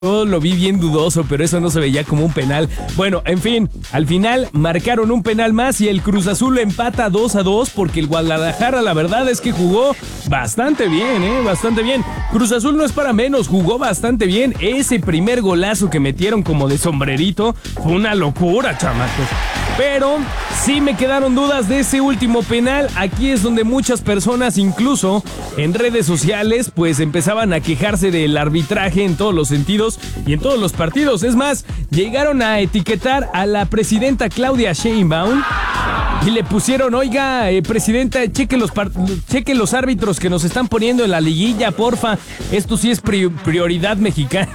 Yo lo vi bien dudoso, pero eso no se veía como un penal. Bueno, en fin, al final marcaron un penal más y el Cruz Azul lo empata 2-2 porque el Guadalajara la verdad es que jugó bastante bien, bastante bien. Cruz Azul no es para menos, jugó bastante bien. Ese primer golazo que metieron como de sombrerito fue una locura, chamacos. Pero sí me quedaron dudas de ese último penal. Aquí es donde muchas personas, incluso en redes sociales, pues empezaban a quejarse del arbitraje en todos los sentidos y en todos los partidos. Es más, llegaron a etiquetar a la presidenta Claudia Sheinbaum y le pusieron, oiga, presidenta, cheque los árbitros que nos están poniendo en la liguilla, porfa. Esto sí es prioridad mexicana.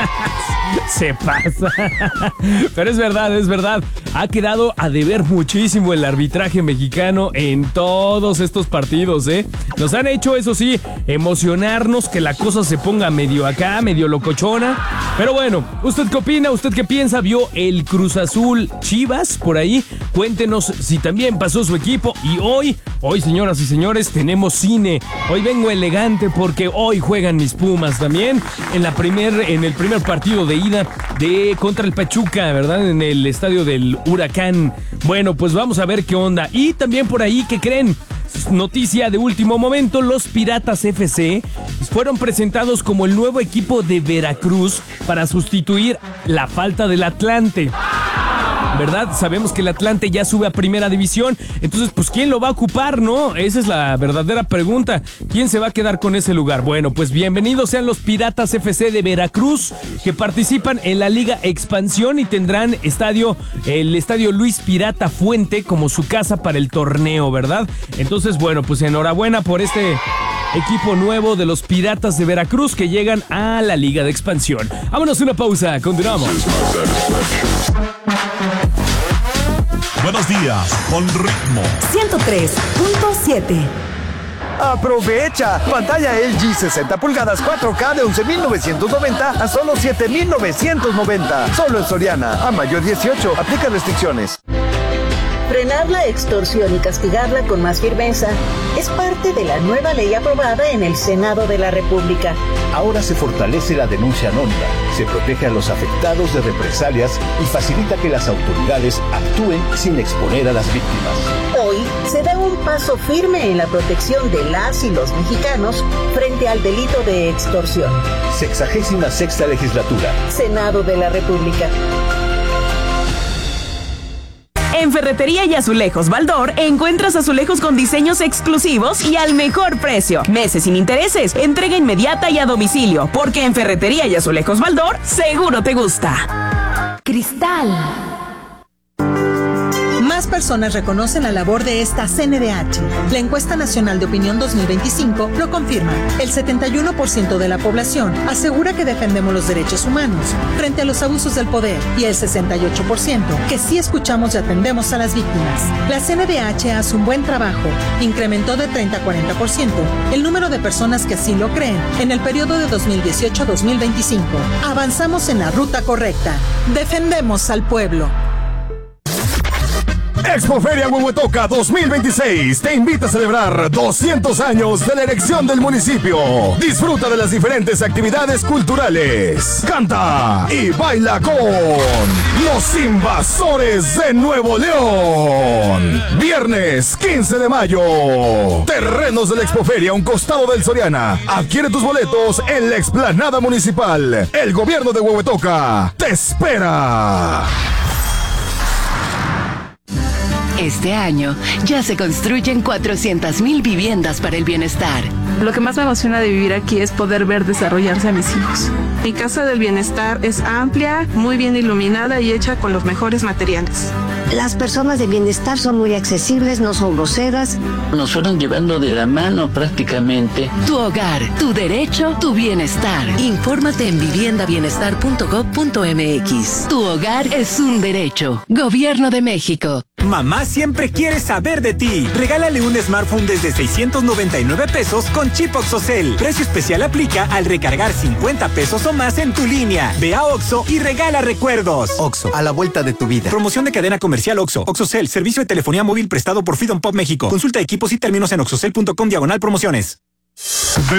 Se pasa. Pero es verdad. Ha quedado a deber muchísimo el arbitraje mexicano en todos estos partidos, Nos han hecho, eso sí, emocionarnos, que la cosa se ponga medio acá, medio locochona. Pero bueno, ¿usted qué opina? ¿Usted qué piensa? ¿Vio el Cruz Azul Chivas por ahí? Cuéntenos si también pasó su equipo. Y hoy, señoras y señores, tenemos cine. Hoy vengo elegante porque hoy juegan mis Pumas también en el primer partido de ida contra el Pachuca, ¿verdad? En el estadio del Huracán. Bueno, pues vamos a ver qué onda. Y también por ahí, ¿qué creen? Noticia de último momento, los Piratas FC fueron presentados como el nuevo equipo de Veracruz para sustituir la falta del Atlante. ¿Verdad? Sabemos que el Atlante ya sube a primera división, entonces pues ¿quién lo va a ocupar, no? Esa es la verdadera pregunta. ¿Quién se va a quedar con ese lugar? Bueno, pues bienvenidos sean los Piratas FC de Veracruz, que participan en la Liga Expansión y tendrán el estadio Luis Pirata Fuente como su casa para el torneo, ¿verdad? Entonces, bueno, pues enhorabuena por este equipo nuevo de los Piratas de Veracruz que llegan a la Liga de Expansión. Vámonos a una pausa, continuamos. Buenos días, con ritmo. 103.7. ¡Aprovecha! Pantalla LG 60 pulgadas 4K de 11,990 a solo 7,990. Solo en Soriana. A mayo 18. Aplica restricciones. Frenar la extorsión y castigarla con más firmeza es parte de la nueva ley aprobada en el Senado de la República. Ahora se fortalece la denuncia anónima, se protege a los afectados de represalias y facilita que las autoridades actúen sin exponer a las víctimas. Hoy se da un paso firme en la protección de las y los mexicanos frente al delito de extorsión. 66ª legislatura. Senado de la República. En Ferretería y Azulejos Baldor encuentras azulejos con diseños exclusivos y al mejor precio. Meses sin intereses, entrega inmediata y a domicilio, porque en Ferretería y Azulejos Baldor seguro te gusta. Cristal. Más personas reconocen la labor de esta CNDH. La encuesta nacional de opinión 2025 lo confirma. El 71% de la población asegura que defendemos los derechos humanos frente a los abusos del poder y el 68% que sí escuchamos y atendemos a las víctimas. La CNDH hace un buen trabajo. Incrementó de 30 a 40% el número de personas que así lo creen en el periodo de 2018 a 2025. Avanzamos en la ruta correcta. Defendemos al pueblo. Expoferia Huehuetoca 2026 te invita a celebrar 200 años de la erección del municipio. Disfruta de las diferentes actividades culturales. Canta y baila con los Invasores de Nuevo León. Viernes 15 de mayo. Terrenos de la Expoferia, un costado del Soriana. Adquiere tus boletos en la explanada municipal. El gobierno de Huehuetoca te espera. Este año ya se construyen 400,000 viviendas para el bienestar. Lo que más me emociona de vivir aquí es poder ver desarrollarse a mis hijos. Mi casa del bienestar es amplia, muy bien iluminada y hecha con los mejores materiales. Las personas de bienestar son muy accesibles, no son groseras. Nos fueron llevando de la mano prácticamente. Tu hogar, tu derecho, tu bienestar. Infórmate en viviendabienestar.gov.mx. Tu hogar es un derecho. Gobierno de México. Mamá siempre quiere saber de ti. Regálale un smartphone desde 699 pesos con chip OXXOCEL. Precio especial aplica al recargar 50 pesos o más en tu línea. Ve a OXXO y regala recuerdos. OXXO, a la vuelta de tu vida. Promoción de cadena comercial OXXO. OXXOCEL, servicio de telefonía móvil prestado por Freedom Pop México. Consulta equipos y términos en oxxocel.com/promociones.